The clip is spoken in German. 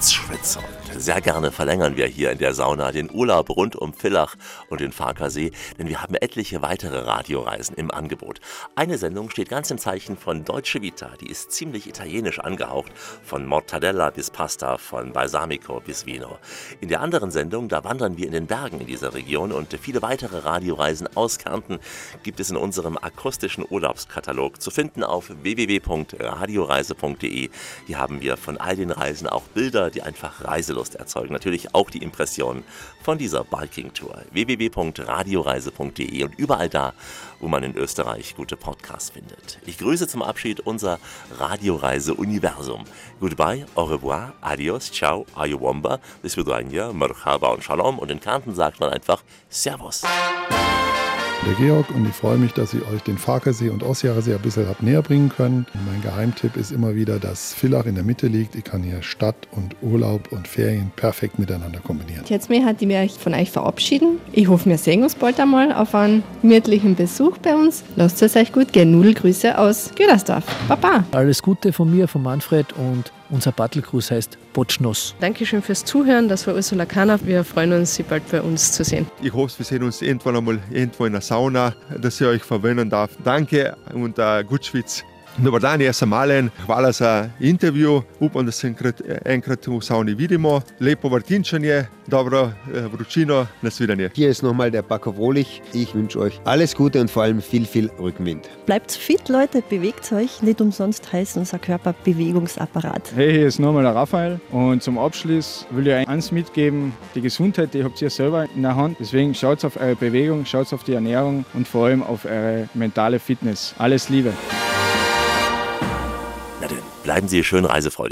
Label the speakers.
Speaker 1: Schwitz. Und sehr gerne verlängern wir hier in der Sauna den Urlaub rund um Villach und den Farkasee, denn wir haben etliche weitere Radioreisen im Angebot. Eine Sendung steht ganz im Zeichen von Dolce Vita, die ist ziemlich italienisch angehaucht, von Mortadella bis Pasta, von Balsamico bis Vino. In der anderen Sendung, da wandern wir in den Bergen in dieser Region und viele weitere Radioreisen aus Kärnten gibt es in unserem akustischen Urlaubskatalog zu finden auf www.radioreise.de. Hier haben wir von all den Reisen auch Bilder, die einfach Reiselust erzeugen. Natürlich auch die Impressionen von dieser Biking-Tour. www.radioreise.de und überall da, wo man in Österreich gute Podcasts findet. Ich grüße zum Abschied unser Radioreise-Universum. Goodbye, au revoir, adios, ciao, ayuwamba, bis vidania, marhaba und shalom. Und in Kärnten sagt man einfach Servus.
Speaker 2: Der Georg, und ich freue mich, dass ich euch den Farkasee und Ostjahressee ein bisschen habe näher bringen können. Mein Geheimtipp ist immer wieder, dass Villach in der Mitte liegt. Ich kann hier Stadt und Urlaub und Ferien perfekt miteinander kombinieren.
Speaker 3: Jetzt hatte ich mich von euch verabschieden. Ich hoffe, wir sehen uns bald einmal auf einen gemütlichen Besuch bei uns. Lasst es euch gut gehen. Nudelgrüße aus Güdersdorf. Baba.
Speaker 4: Alles Gute von mir, von Manfred, und unser Battle-Gruß heißt Botschnoss.
Speaker 3: Dankeschön fürs Zuhören. Das war Ursula Kahner. Wir freuen uns, Sie bald bei uns zu sehen.
Speaker 5: Ich hoffe, wir sehen uns irgendwann einmal irgendwo in der Sauna, dass ich euch verwöhnen darf. Danke und gut Schwitz. Dobar dan, jaz sem Alen. Hvala za intervju. Upam, da se enkrat v sauni vidimo. Lepo vrtinčenje, dobro vročino. Nasvidenje.
Speaker 6: Hier ist nochmal der Paco Wohlich. Ich wünsche euch alles Gute und vor allem viel, viel Rückenwind.
Speaker 7: Bleibt fit, Leute, bewegt euch. Nicht umsonst heißt unser Körper Bewegungsapparat.
Speaker 8: Hey, hier ist nochmal der Raphael. Und zum Abschluss will ich eins mitgeben. Die Gesundheit, die habt ihr selber in der Hand. Deswegen schaut auf eure Bewegung, schaut auf die Ernährung und vor allem auf eure mentale Fitness. Alles Liebe.
Speaker 1: Na denn, bleiben Sie schön reisefreudig.